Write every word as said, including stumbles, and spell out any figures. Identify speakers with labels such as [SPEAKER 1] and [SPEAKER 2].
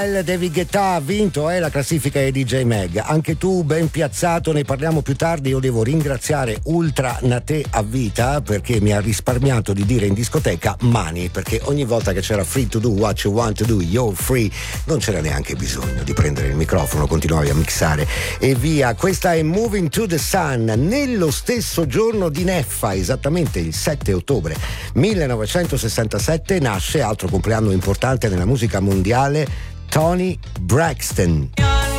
[SPEAKER 1] David Guetta ha vinto è la classifica di D J Mag. Anche tu ben piazzato, ne parliamo più tardi. Io devo ringraziare Ultra Nate a vita perché mi ha risparmiato di dire in discoteca money, perché ogni volta che c'era free to do what you want to do, you're free, non c'era neanche bisogno di prendere il microfono, continuavi a mixare e via. Questa è Moving to the Sun. Nello stesso giorno di Neffa, esattamente il sette ottobre millenovecentosessantasette, nasce, altro compleanno importante nella musica mondiale, Toni Braxton.